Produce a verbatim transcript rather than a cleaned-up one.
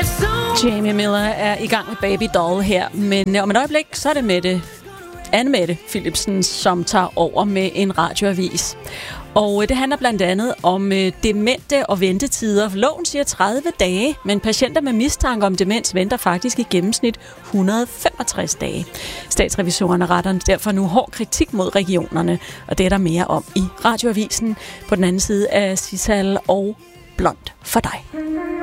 Jamie Miller er i gang med Baby Doll her, men om et øjeblik, så er det Mette, Anne-Mette Philipsen, som tager over med en radioavis. Og det handler blandt andet om demente og ventetider. Loven siger tredive dage, men patienter med mistanke om demens venter faktisk i gennemsnit et hundrede og femogtres dage. Statsrevisorerne retter derfor nu hård kritik mod regionerne, og det er der mere om i radioavisen på den anden side af Sissal og Blond for dig.